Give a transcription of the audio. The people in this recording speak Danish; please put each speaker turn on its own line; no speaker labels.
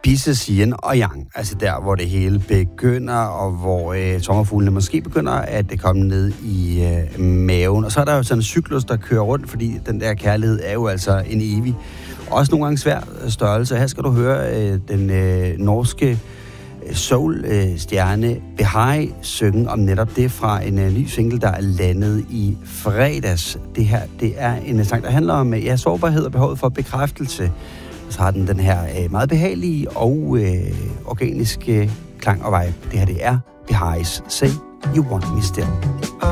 Pieces yin og yang, altså der, hvor det hele begynder, og hvor sommerfuglene måske begynder at komme ned i maven. Og så er der jo sådan en cyklus, der kører rundt, fordi den der kærlighed er jo altså en evig, også nogle gange svær størrelse. Her skal du høre den norske soul-stjerne Behai synge om netop det fra en ny single, der er landet i fredags. Det her, det er en sang, der handler om sårbarhed og behovet for bekræftelse. Så har den her meget behagelige og organiske klang og vibe. Det her, det er Behai's Say You Want Me Still.